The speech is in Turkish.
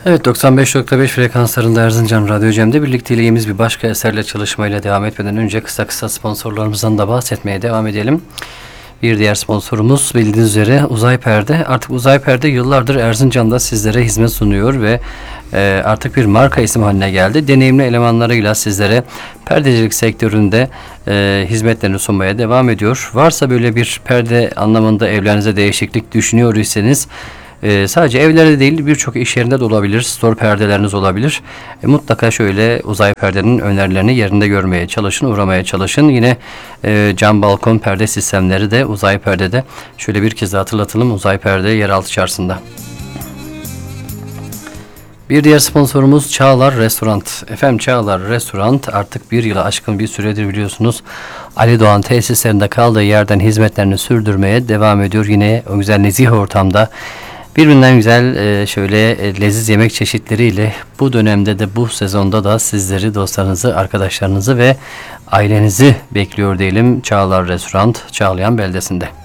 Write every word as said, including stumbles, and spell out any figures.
Evet, doksan beş nokta beş frekanslarında Erzincan Radyo Cem'de birlikteliğimiz bir başka eserle çalışmayla devam etmeden önce kısa kısa sponsorlarımızdan da bahsetmeye devam edelim. Bir diğer sponsorumuz bildiğiniz üzere Uzay Perde. Artık Uzay Perde yıllardır Erzincan'da sizlere hizmet sunuyor ve e, artık bir marka isim haline geldi. Deneyimli elemanlarıyla sizlere perdecilik sektöründe e, hizmetlerini sunmaya devam ediyor. Varsa böyle bir perde anlamında evlerinize değişiklik düşünüyor iseniz, Ee, sadece evlerde değil, birçok iş yerinde de olabilir, store perdeleriniz olabilir. E, mutlaka şöyle Uzay Perde'nin önerilerini yerinde görmeye çalışın, uğramaya çalışın. Yine e, cam balkon perde sistemleri de Uzay Perde'de. Şöyle bir kez de hatırlatalım, Uzay Perde yeraltı çarşısında. Bir diğer sponsorumuz Çağlar Restoran. Efendim, Çağlar Restoran artık bir yıla aşkın bir süredir biliyorsunuz Ali Doğan tesislerinde kaldığı yerden hizmetlerini sürdürmeye devam ediyor. Yine o güzel nezih ortamda birbirinden güzel e, şöyle e, leziz yemek çeşitleriyle bu dönemde de bu sezonda da sizleri, dostlarınızı, arkadaşlarınızı ve ailenizi bekliyor diyelim Çağlar Restoran, Çağlayan beldesinde.